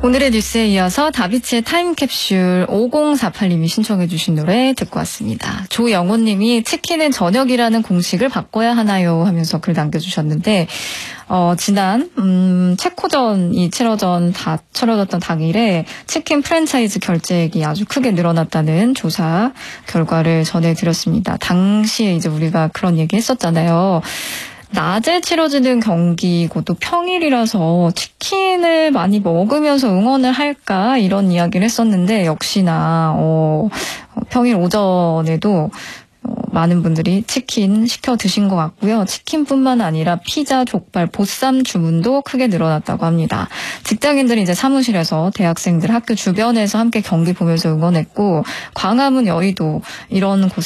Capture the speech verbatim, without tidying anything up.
오늘의 뉴스에 이어서 다비치의 타임캡슐 오공사팔님이 신청해 주신 노래 듣고 왔습니다. 조영호님이 치킨은 저녁이라는 공식을 바꿔야 하나요? 하면서 글 남겨주셨는데 어, 지난 음, 체코전이 치러전 다 치러졌던 당일에 치킨 프랜차이즈 결제액이 아주 크게 늘어났다는 조사 결과를 전해드렸습니다. 당시에 이제 우리가 그런 얘기 했었잖아요. 낮에 치러지는 경기고 또 평일이라서 치킨을 많이 먹으면서 응원을 할까 이런 이야기를 했었는데 역시나 어, 평일 오전에도 어, 많은 분들이 치킨 시켜 드신 것 같고요. 치킨뿐만 아니라 피자, 족발, 보쌈 주문도 크게 늘어났다고 합니다. 직장인들이 이제 사무실에서 대학생들 학교 주변에서 함께 경기 보면서 응원했고 광화문, 여의도 이런 곳에